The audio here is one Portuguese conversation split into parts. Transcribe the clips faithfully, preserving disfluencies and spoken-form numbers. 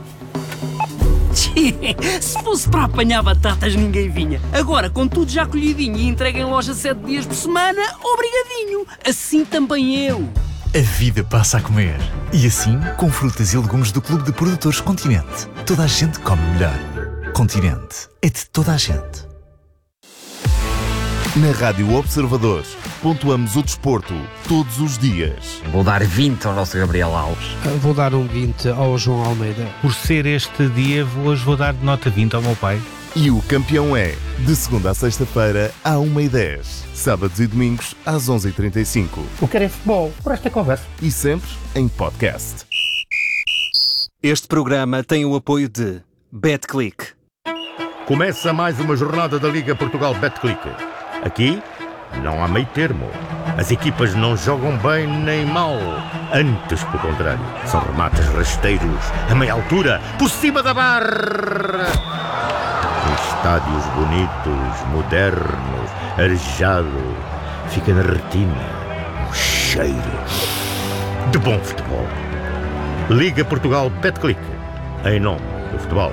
Se fosse para apanhar batatas, ninguém vinha. Agora, com tudo já colhidinho e entregue em loja sete dias por semana, obrigadinho. Assim também eu. A vida passa a comer. E assim, com frutas e legumes do Clube de Produtores Continente. Toda a gente come melhor. Continente é de toda a gente. Na Rádio Observador, pontuamos o desporto todos os dias. Vou dar vinte ao nosso Gabriel Alves. Vou dar um vinte ao João Almeida. Por ser este dia, hoje vou dar de nota vinte ao meu pai. E o campeão é, de segunda a sexta-feira, à uma e dez. Sábados e domingos, às onze e trinta e cinco. O que é futebol? Por esta conversa. E sempre em podcast. Este programa tem o apoio de BetClick. Começa mais uma jornada da Liga Portugal BetClick. Aqui não há meio termo. As equipas não jogam bem nem mal. Antes, pelo contrário, são remates rasteiros, a meia altura, por cima da barra. Estádios bonitos, modernos, arejado. Fica na retina um cheiro de bom futebol. Liga Portugal BetClick. Em nome do futebol.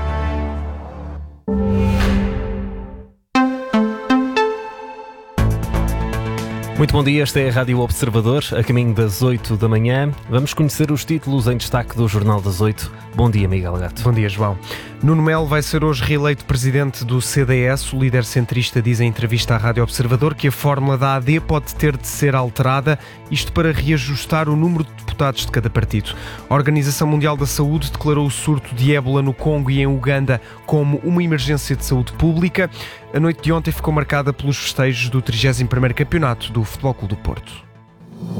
Muito bom dia, esta é a Rádio Observador, a caminho das oito da manhã. Vamos conhecer os títulos em destaque do Jornal das oito. Bom dia, Miguel Gato. Bom dia, João. Nuno Melo vai ser hoje reeleito presidente do C D S. O líder centrista diz em entrevista à Rádio Observador que a fórmula da A D pode ter de ser alterada, isto para reajustar o número de deputados de cada partido. A Organização Mundial da Saúde declarou o surto de ébola no Congo e em Uganda como uma emergência de saúde pública. A noite de ontem ficou marcada pelos festejos do trigésimo primeiro Campeonato do Futebol Clube do Porto.